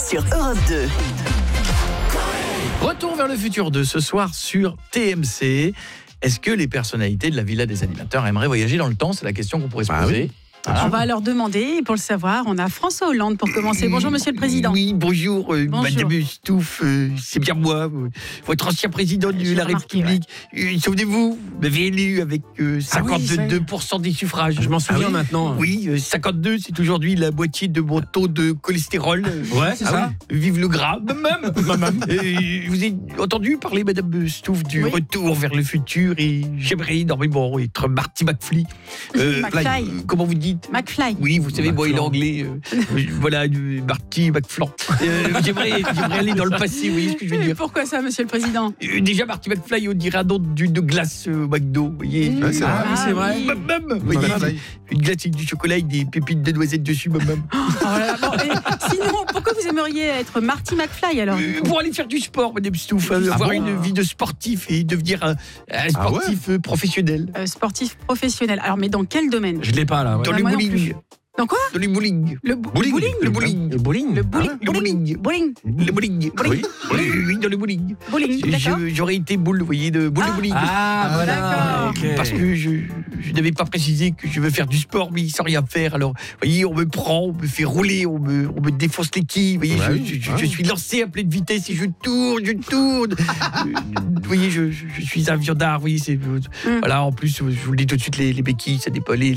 sur Europe 2. Retour vers le futur de ce soir sur TMC. Est-ce que les personnalités de la Villa des animateurs aimeraient voyager dans le temps ? C'est la question qu'on pourrait se poser. Oui. On va leur demander, et pour le savoir, on a François Hollande pour commencer. Bonjour Monsieur le Président. Oui, bonjour, Bonjour. Madame Stouff, c'est bien moi, votre ancien président de la remarqué, République. Souvenez-vous, vous m'avez élu avec 52% des suffrages. Je m'en souviens maintenant. Oui, 52, c'est aujourd'hui la moitié de mon taux de cholestérol. Ouais, c'est ça. Oui. Vive le gras, maman. Vous avez entendu parler, Madame Stouff, du retour vers le futur, et j'aimerais énormément être Marty McFly. McFly. Comment vous dites ? McFly. Oui, vous savez, moi, il est McFlan. anglais. Voilà, Marty McFlan. J'aimerais aller dans le passé, vous voyez ce que je veux Mais dire. pourquoi ça, Monsieur le Président ? Déjà, Marty McFly, on dirait un nom d'une glace au McDo, vous voyez. Ouais, c'est vrai. Ah, oui, c'est vrai. oui. Vous voyez, McFly. une glace avec du chocolat avec des pépites de noisettes dessus, maman. Oh là là, bon, et sinon, pourquoi vous aimeriez être Marty McFly alors ? Pour aller faire du sport, Madame Stouff, avoir une vie de sportif et devenir un sportif professionnel. Sportif professionnel. Alors, mais dans quel domaine ? Je l'ai pas là. Dans Ouais. le moi non bowling. plus. Dans quoi ? Dans le bowling. Le Bowling. bowling. Le bowling. Le bowling. Le bowling. Le bowling. Bowling. Le bowling. Oui. Oui, dans le bowling. Bowling. D'accord. J'aurais été boule, vous voyez, de boule de bowling. Ah, voilà. D'accord. Ok. Parce que je n'avais pas précisé que je veux faire du sport, mais sans rien faire. Alors, vous voyez, on me prend, on me fait rouler, on me défonce les quilles. Vous voyez, je suis lancé à pleine vitesse et je tourne. Vous voyez, je suis un viandard. Vous voyez, voilà, en plus, je vous le dis tout de suite, les béquilles, ça dépend.